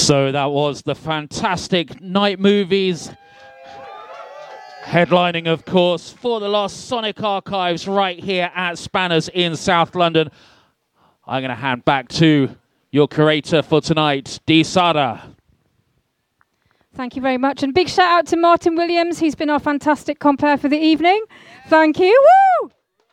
So that was the fantastic Night Movies, headlining, of course, For the Lost Sonic Archives right here at Spanners in South London. I'm going to hand back to your curator for tonight, Dee Sada. Thank you very much. And big shout out to Martin Williams, who's been our fantastic compere for the evening. Thank you. Woo!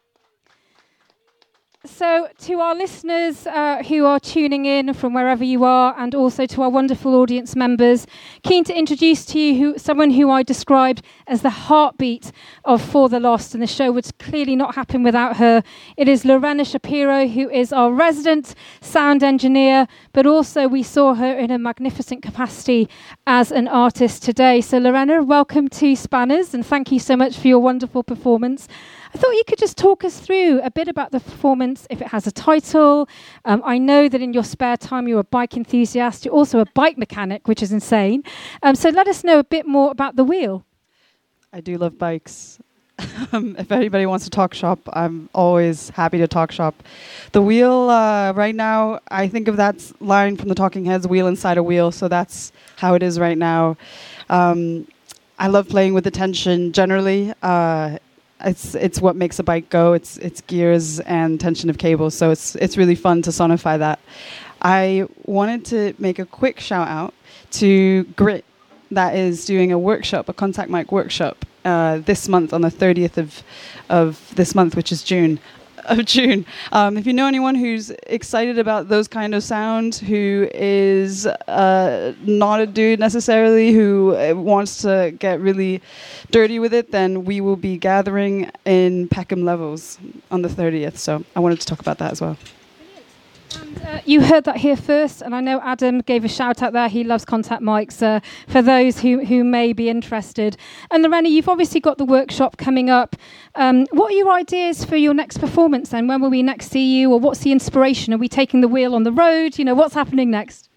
So to our listeners who are tuning in from wherever you are, and also to our wonderful audience members, keen to introduce to you someone who I described as the heartbeat of For the Lost, and the show would clearly not happen without her. It is Lorena Shapiro, who is our resident sound engineer, but also we saw her in a magnificent capacity as an artist today. So Lorena, welcome to Spanners, and thank you so much for your wonderful performance. I thought you could just talk us through a bit about the performance, if it has a title. I know that in your spare time you're a bike enthusiast. You're also a bike mechanic, which is insane. So let us know a bit more about The Wheel. I do love bikes. If anybody wants to talk shop, I'm always happy to talk shop. The Wheel, right now, I think of that line from the Talking Heads, wheel inside a wheel. So that's how it is right now. I love playing with the tension generally. It's what makes a bike go. It's gears and tension of cables. So it's really fun to sonify that. I wanted to make a quick shout out to Grit, that is doing a workshop, a contact mic workshop, this month on the 30th of this month, which is June. If you know anyone who's excited about those kind of sounds, who is not a dude necessarily, who wants to get really dirty with it, then we will be gathering in Peckham Levels on the 30th. So I wanted to talk about that as well. And, you heard that here first, and I know Adam gave a shout out there. He loves contact mics for those who may be interested. And Lorena, you've obviously got the workshop coming up. What are your ideas for your next performance then? When will we next see you, or what's the inspiration? Are we taking the wheel on the road? You know, what's happening next?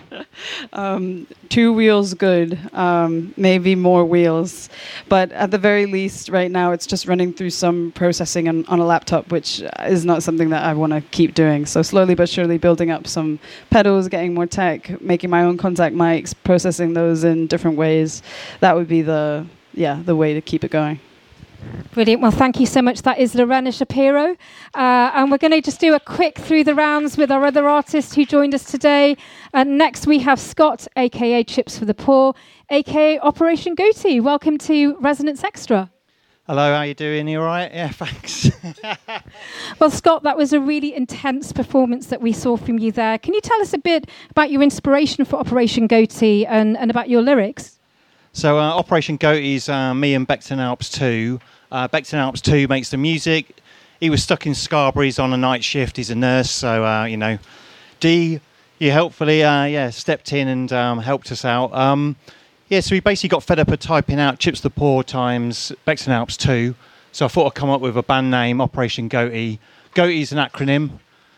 2 wheels good, maybe more wheels, but at the very least right now it's just running through some processing on a laptop, which is not something that I want to keep doing. So slowly but surely building up some pedals, getting more tech, making my own contact mics, processing those in different ways. That would be the way to keep it going. Brilliant. Well, thank you so much. That is Lorena Shapiro. And we're going to just do a quick through the rounds with our other artists who joined us today. Next, we have Scott, a.k.a. Chips for the Poor, a.k.a. Operation Goatee. Welcome to Resonance Extra. Hello, how you doing? You all right? Yeah, thanks. Well, Scott, that was a really intense performance that we saw from you there. Can you tell us a bit about your inspiration for Operation Goatee and about your lyrics? So Operation Goatee's me and Beckton Alps 2. Beckton Alps 2 makes the music. He was stuck in Scarberry's on a night shift. He's a nurse, so, Dee, you helpfully stepped in and helped us out. So we basically got fed up of typing out Chips the Poor times Beckton Alps 2. So I thought I'd come up with a band name, Operation Goatee. Goatee's an acronym,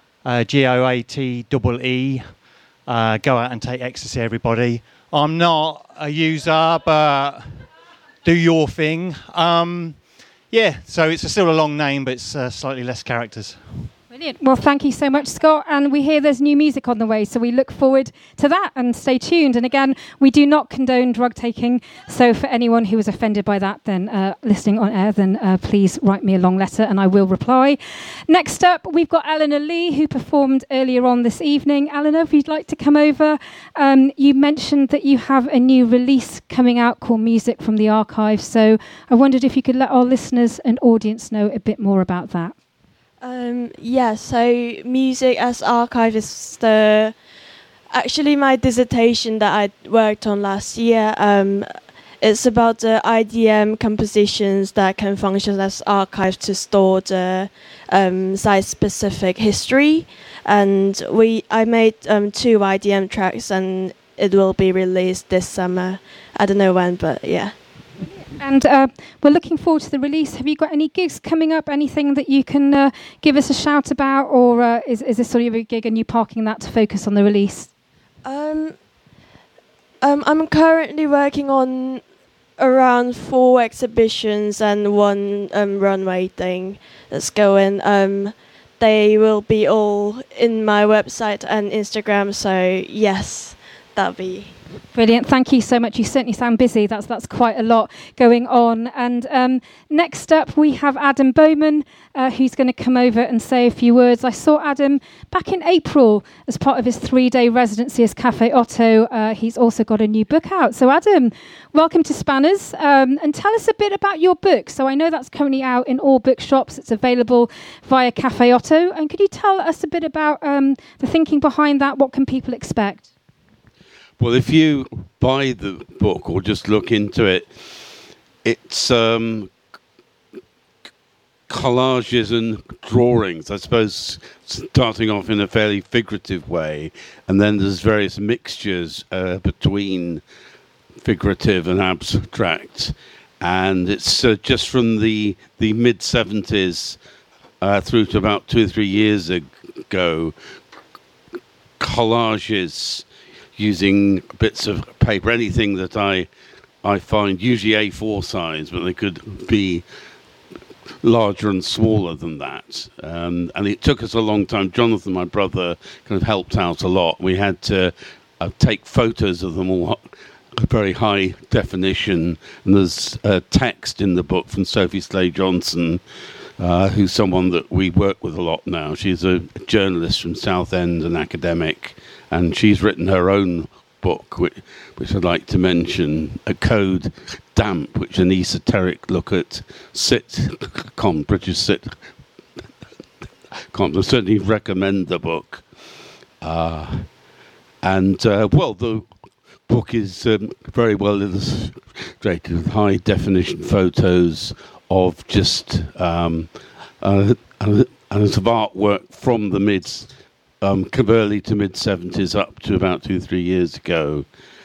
Goatee. Go out and take ecstasy, everybody. I'm not a user, but do your thing. So it's still a long name, but it's slightly less characters. Brilliant. Well, thank you so much, Scott. And we hear there's new music on the way, so we look forward to that, and stay tuned. And again, we do not condone drug taking. So for anyone who was offended by that, then listening on air, then please write me a long letter and I will reply. Next up, we've got Eleanor Lee, who performed earlier on this evening. Eleanor, if you'd like to come over. You mentioned that you have a new release coming out called Music from the Archive. So I wondered if you could let our listeners and audience know a bit more about that. So Music as Archive is actually my dissertation that I worked on last year. It's about the IDM compositions that can function as archives to store the site-specific history. And I made 2 IDM tracks, and it will be released this summer. I don't know when, but yeah. And we're looking forward to the release. Have you got any gigs coming up? Anything that you can give us a shout about? Or is this sort of a gig and you parking that to focus on the release? I'm currently working on around 4 exhibitions and 1 runway thing that's going. They will be all in my website and Instagram. So yes, that'll be. Brilliant. Thank you so much. You certainly sound busy. That's quite a lot going on. And next up, we have Adam Bowman, who's going to come over and say a few words. I saw Adam back in April as part of his 3-day residency as Cafe Otto. He's also got a new book out. So Adam, welcome to Spanners. And tell us a bit about your book. So I know that's currently out in all bookshops. It's available via Cafe Otto. And could you tell us a bit about the thinking behind that? What can people expect? Well, if you buy the book or just look into it, it's collages and drawings, I suppose, starting off in a fairly figurative way, and then there's various mixtures between figurative and abstract, and it's just from the mid-70s through to about 2 or 3 years ago, collages using bits of paper, anything that I find, usually A4 size, but they could be larger and smaller than that. And it took us a long time. Jonathan, my brother, kind of helped out a lot. We had to take photos of them all very high definition. And there's text in the book from Sophie Slade Johnson, who's someone that we work with a lot now. She's a journalist from Southend, an academic, and she's written her own book, which I'd like to mention, A Code Damp, which is an esoteric look at sitcom, British sitcom. I certainly recommend the book. Well, the book is very well illustrated with high-definition photos of just and it's of artwork from the early to mid-70s up to about 2-3 years ago.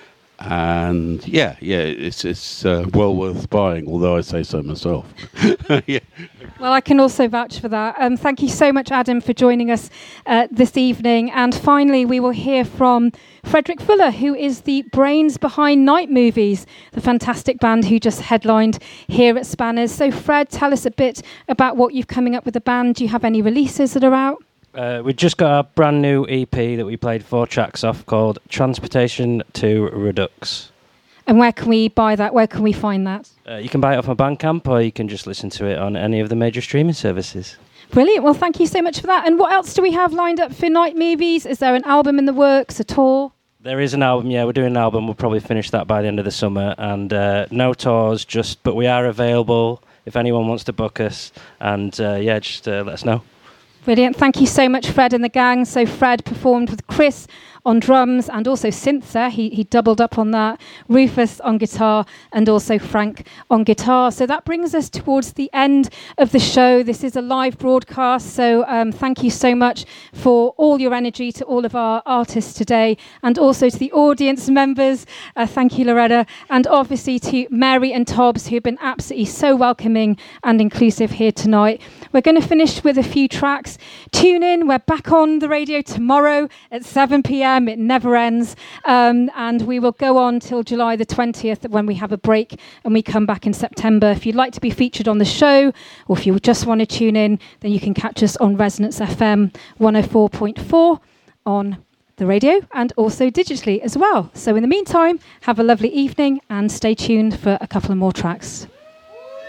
And it's well worth buying, although I say so myself. Yeah. Well, I can also vouch for that. Thank you so much, Adam, for joining us this evening. And finally, we will hear from Frederick Fuller, who is the brains behind Night Movies, the fantastic band who just headlined here at Spanners. So, Fred, tell us a bit about what you've coming up with the band. Do you have any releases that are out? We've just got our brand new EP that we played 4 tracks off called Transportation to Redux. And where can we buy that? Where can we find that? You can buy it off my Bandcamp, or you can just listen to it on any of the major streaming services. Brilliant. Well, thank you so much for that. And what else do we have lined up for Night Movies? Is there an album in the works, a tour? There is an album, yeah. We're doing an album. We'll probably finish that by the end of the summer. And no tours, but we are available if anyone wants to book us. And just let us know. Brilliant. Thank you so much, Fred and the gang. So Fred performed with Chris on drums and also synth there. He doubled up on that. Rufus on guitar and also Frank on guitar. So that brings us towards the end of the show. This is a live broadcast. So thank you so much for all your energy to all of our artists today and also to the audience members. Thank you, Loretta. And obviously to Mary and Tobbs, who've been absolutely so welcoming and inclusive here tonight. We're going to finish with a few tracks. Tune in. We're back on the radio tomorrow at 7 p.m. It never ends. And we will go on till July the 20th when we have a break and we come back in September. If you'd like to be featured on the show or if you just want to tune in, then you can catch us on Resonance FM 104.4 on the radio and also digitally as well. So in the meantime, have a lovely evening and stay tuned for a couple of more tracks.